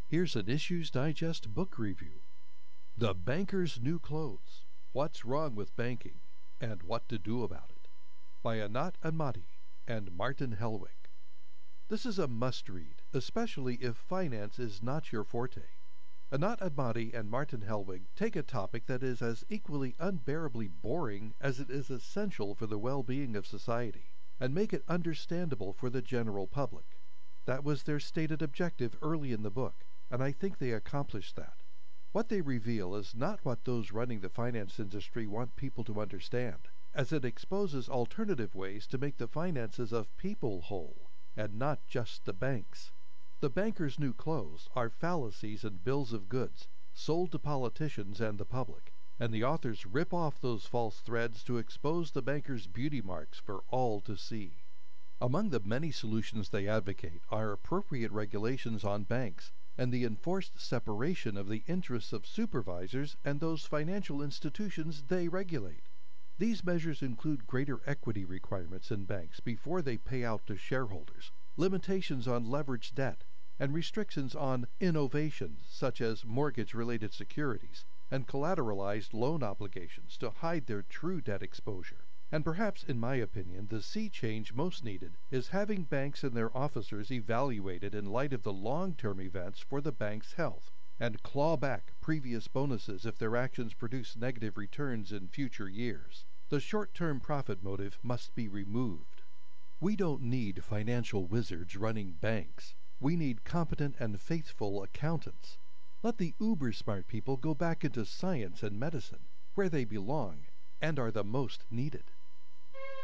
Here's an Issues Digest book review. The Banker's New Clothes: What's Wrong with Banking and What to Do About It, by Anat Admati and Martin Hellwig. This is a must-read, especially if finance is not your forte. Anat Admati and Martin Hellwig take a topic that is as equally unbearably boring as it is essential for the well-being of society, and make it understandable for the general public. That was their stated objective early in the book, and I think they accomplished that. What they reveal is not what those running the finance industry want people to understand, as it exposes alternative ways to make the finances of people whole, and not just the banks. The Banker's New Clothes are fallacies and bills of goods sold to politicians and the public, and the authors rip off those false threads to expose the bankers' beauty marks for all to see. Among the many solutions they advocate are appropriate regulations on banks and the enforced separation of the interests of supervisors and those financial institutions they regulate. These measures include greater equity requirements in banks before they pay out to shareholders, limitations on leveraged debt, and restrictions on innovations such as mortgage-related securities and collateralized loan obligations to hide their true debt exposure. And perhaps, in my opinion, the sea change most needed is having banks and their officers evaluated in light of the long-term events for the bank's health, and claw back previous bonuses if their actions produce negative returns in future years. The short-term profit motive must be removed. We don't need financial wizards running banks. We need competent and faithful accountants. Let the uber-smart people go back into science and medicine, where they belong and are the most needed.